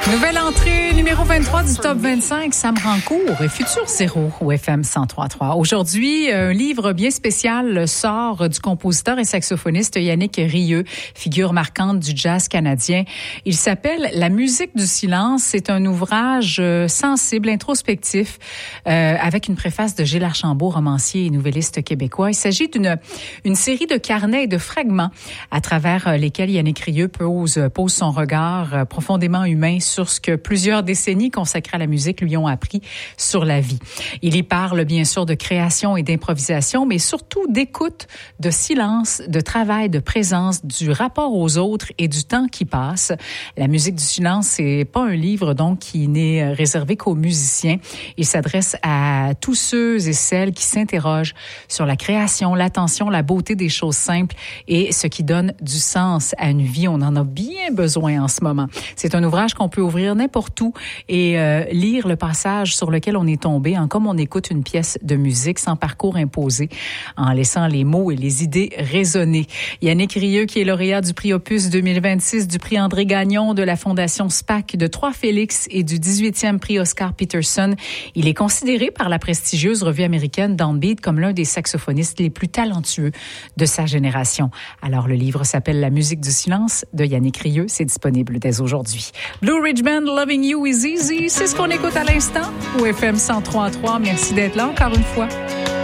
Nouvelle entrée numéro 23 du Top 25, Sam Rancourt et Futur Zéro au FM 103.3. Aujourd'hui, un livre bien spécial sort du compositeur et saxophoniste Yannick Rieu, figure marquante du jazz canadien. Il s'appelle La musique du silence. C'est un ouvrage sensible, introspectif, avec une préface de Gilles Archambault, romancier et nouvelliste québécois. Il s'agit d'une série de carnets et de fragments à travers lesquels Yannick Rieu pose son regard profondément humain sur ce que plusieurs décennies consacrées à la musique lui ont appris sur la vie. Il y parle bien sûr de création et d'improvisation, mais surtout d'écoute, de silence, de travail, de présence, du rapport aux autres et du temps qui passe. La musique du silence, c'est pas un livre donc qui n'est réservé qu'aux musiciens. Il s'adresse à tous ceux et celles qui s'interrogent sur la création, l'attention, la beauté des choses simples et ce qui donne du sens à une vie. On en a bien besoin en ce moment. C'est un ouvrage qu'on peut ouvrir n'importe où et lire le passage sur lequel on est tombé, comme on écoute une pièce de musique sans parcours imposé, en laissant les mots et les idées résonner. Yannick Rieu, qui est lauréat du prix Opus 2026, du prix André Gagnon, de la Fondation SPAC, de 3 Félix et du 18e prix Oscar Peterson. Il est considéré par la prestigieuse revue américaine Downbeat comme l'un des saxophonistes les plus talentueux de sa génération. Alors, le livre s'appelle La musique du silence de Yannick Rieu. C'est disponible dès aujourd'hui. Blue Ridge Band, Loving You is Easy. C'est ce qu'on écoute à l'instant au FM 103.3. Merci d'être là encore une fois.